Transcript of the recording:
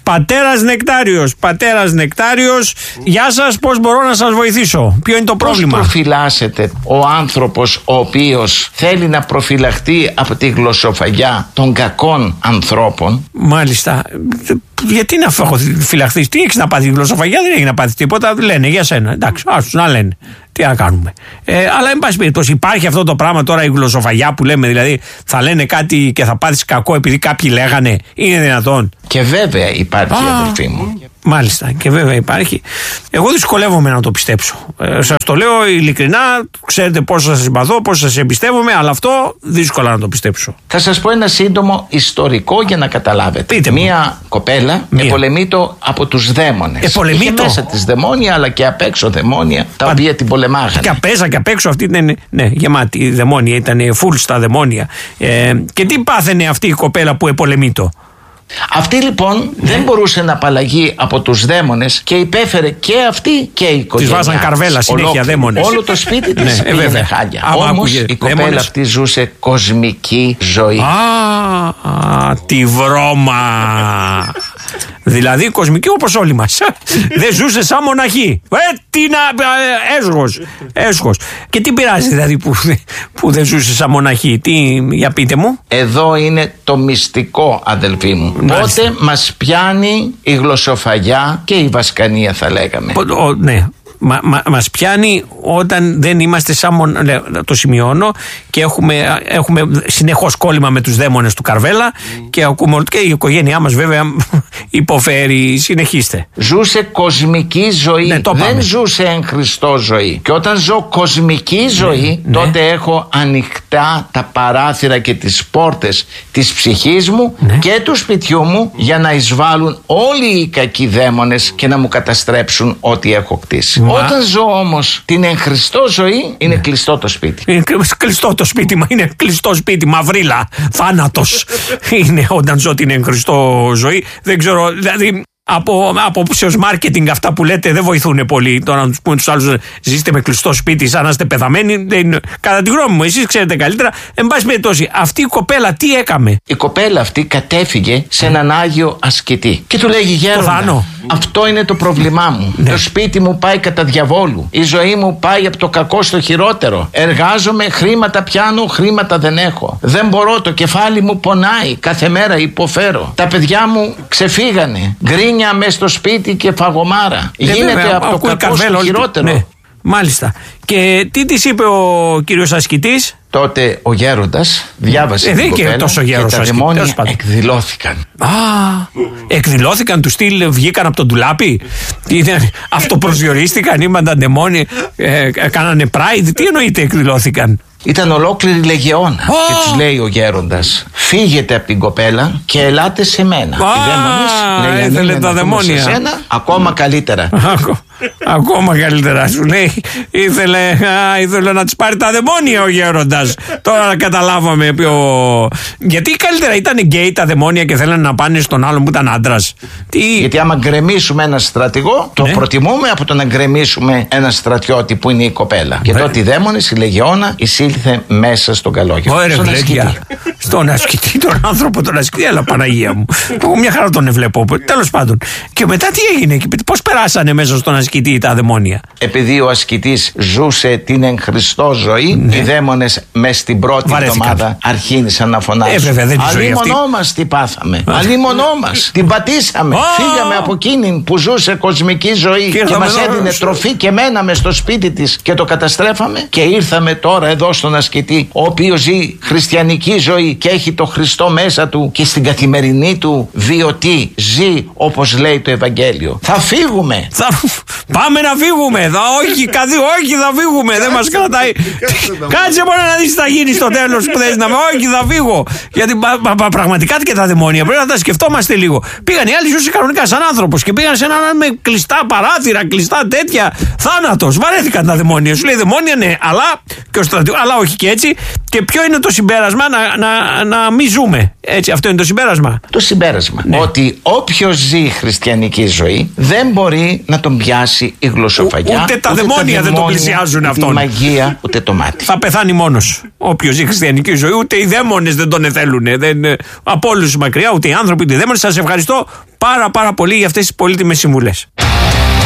Πατέρας Νεκτάριος, γεια σας, πώς μπορώ να σας βοηθήσω? Ποιο είναι το πρόβλημα? Πώς προφυλάσσεται ο άνθρωπος ο οποίος θέλει να προφυλαχτεί από τη γλωσσοφαγιά των κακών ανθρώπων? Μάλιστα. Γιατί να φυλαχθείς? Τι έχεις να πάθει? Η γλωσσοφαγιά δεν έχει να πάθει τίποτα. Λένε για σένα. Εντάξει, άσους να λένε. Τι να κάνουμε. Αλλά εν πάση περιπτώσει υπάρχει αυτό το πράγμα τώρα, η γλωσσοφαγιά που λέμε. Δηλαδή θα λένε κάτι και θα πάθεις κακό επειδή κάποιοι λέγανε. Είναι δυνατόν? Και βέβαια υπάρχει, αδελφοί μου. Μάλιστα, και βέβαια υπάρχει. Εγώ δυσκολεύομαι να το πιστέψω. Σας το λέω ειλικρινά, ξέρετε πόσο σας συμπαθώ, πόσο σας εμπιστεύομαι, αλλά αυτό δύσκολα να το πιστέψω. Θα σας πω ένα σύντομο ιστορικό για να καταλάβετε. Πείτε μου. Μία κοπέλα επολεμείτο από τους δαίμονες. Είχε μέσα της δαιμόνια, αλλά και απ' έξω δαιμόνια, τα οποία την πολεμάγανε. Και απ' μέσα και απ' έξω αυτή ήταν, ναι, γεμάτη η δαιμόνια, ήταν full στα δαιμόνια. Και τι πάθαινε αυτή η κοπέλα που επολεμείτο? Αυτή λοιπόν δεν μπορούσε να απαλλαγεί από τους δαίμονες και υπέφερε και αυτή και η οικογένειά. Της βάζαν καρβέλα συνέχεια δαίμονες. Όλο το σπίτι της πήγαινε χάλια. Όμως η κοπέλα αυτή ζούσε κοσμική ζωή. Τη βρώμα. Δηλαδή κοσμική όπως όλοι μας. Δεν ζούσε σαν μοναχή. Έσχος. Και τι πειράζει δηλαδή που δεν ζούσε σαν μοναχή? Για πείτε μου. Εδώ είναι το μυστικό, αδελφοί μου. Πότε μας πιάνει η γλωσσοφαγιά και η βασκανία, θα λέγαμε? Ναι. Μας πιάνει όταν δεν είμαστε σαν το σημειώνω και έχουμε συνεχώς κόλλημα με τους δαίμονες του Καρβέλα και ακούμε και η οικογένειά μας βέβαια υποφέρει. Συνεχίστε. Ζούσε κοσμική ζωή, ναι, δεν ζούσε εν Χριστώ ζωή. Και όταν ζω κοσμική ζωή, τότε έχω ανοιχτά τα παράθυρα και τις πόρτες της ψυχής μου και του σπιτιού μου για να εισβάλλουν όλοι οι κακοί δαίμονες και να μου καταστρέψουν ό,τι έχω κτίσει. Όταν ζω όμως την εν Χριστώ ζωή, είναι κλειστό το σπίτι. Είναι κλειστό το σπίτι, είναι κλειστό σπίτι, μαυρίλα, θάνατος. Είναι όταν ζω την εν Χριστώ ζωή. Δεν ξέρω, δηλαδή από άποψεως μάρκετινγκ αυτά που λέτε δεν βοηθούν πολύ. Τώρα να τους πούμε τους άλλους ζήστε με κλειστό σπίτι σαν να είστε πεθαμένοι. Κατά τη γνώμη μου, εσείς ξέρετε καλύτερα. Εν πάση περιπτώσει, αυτή η κοπέλα τι έκαμε? Η κοπέλα αυτή κατέφυγε σε έναν Άγιο ασκητή και του λέγει: Γέροντα, αυτό είναι το πρόβλημά μου. Το σπίτι μου πάει κατά διαβόλου. Η ζωή μου πάει από το κακό στο χειρότερο. Εργάζομαι, χρήματα πιάνω, χρήματα δεν έχω. Δεν μπορώ, το κεφάλι μου πονάει. Κάθε μέρα υποφέρω. Τα παιδιά μου ξεφύγανε. Γκρίνια μες στο σπίτι και φαγωμάρα. Γίνεται από το κακό στο χειρότερο. Ναι. Μάλιστα. Και τι της είπε ο κύριος ασκητής? Τότε ο γέροντας διάβασε την κοπέλα και τα δαιμόνια εκδηλώθηκαν. Εκδηλώθηκαν του στυλ, βγήκαν από τον ντουλάπι? Αυτοπροσδιορίστηκαν, είπαν τα δαιμόνια, κάνανε pride? Τι εννοείται εκδηλώθηκαν? Ήταν ολόκληρη λεγεώνα. Και τους λέει ο γέροντας: φύγετε από την κοπέλα και ελάτε σε μένα. Οι δαίμονες ήθελε τα δαιμόνια. Σε σένα, ακόμα καλύτερα. Ακόμα καλύτερα, σου λέει. Ήθελε να τις πάρει τα δαιμόνια ο γέροντας. Τώρα καταλάβαμε ποιο. Γιατί καλύτερα ήταν γκέι τα δαιμόνια και θέλανε να πάνε στον άλλον που ήταν άντρας? Γιατί άμα γκρεμίσουμε έναν στρατηγό, το προτιμούμε από το να γκρεμίσουμε έναν στρατιώτη που είναι η κοπέλα. Και τότε οι δαίμονες, η λεγεώνα, εισήλθε μέσα στον καλόγερο. Στον ασκητή, τον άνθρωπο, τον ασκητή, αλλά Παναγία μου. Εγώ μια χαρά τον βλέπω. Τέλος πάντων. Και μετά τι έγινε, πώς περάσανε μέσα στον ασκητή τα δαιμόνια? Επειδή ο ασκητής ζούσε την εν Χριστώ ζωή, οι δαίμονες μες στην πρώτη εβδομάδα αρχίνησαν να φωνάζουν: αλίμονό μας τι πάθαμε, αλίμονό μας την πατήσαμε, φύγαμε από εκείνην που ζούσε κοσμική ζωή και μας έδινε τροφή και μέναμε στο σπίτι της και το καταστρέφαμε και ήρθαμε τώρα εδώ στον ασκητή, ο οποίος ζει χριστιανική ζωή και έχει το Χριστό μέσα του και στην καθημερινή του βιωτή ζει όπως λέει το Ευαγγέλιο. Θα φύγουμε. Πάμε να φύγουμε. Όχι, θα φύγουμε. Δεν μας κρατάει. Κάτσε μόνο να δεις τι θα γίνει στο τέλος που θες να με. Όχι, θα φύγω. Γιατί πραγματικά και τα δαιμόνια πρέπει να τα σκεφτόμαστε λίγο. Πήγαν οι άλλοι, ζούσε κανονικά σαν άνθρωπος και πήγαν σε έναν με κλειστά παράθυρα, κλειστά τέτοια. Θάνατος. Βαρέθηκαν τα δαιμόνια. Σου λέει δαιμόνια, ναι, αλλά και ο στρατιώτης, αλλά όχι και έτσι. Και ποιο είναι το συμπέρασμα? Να μην ζούμε. Έτσι, αυτό είναι το συμπέρασμα. Το συμπέρασμα. Ναι. Ότι όποιος ζει χριστιανική ζωή δεν μπορεί να τον πιάσει η γλωσσοφαγιά. Ούτε τα δαιμόνια δεν τον πλησιάζουν αυτόν. Ούτε η μαγεία, ούτε το μάτι. Θα πεθάνει μόνος. Όποιος ζει χριστιανική ζωή, ούτε οι δαίμονες δεν τον εθέλουν. Από όλους μακριά, ούτε οι άνθρωποι, ούτε οι δαίμονες. Σας ευχαριστώ πάρα πολύ για αυτές τις πολύτιμες συμβουλές.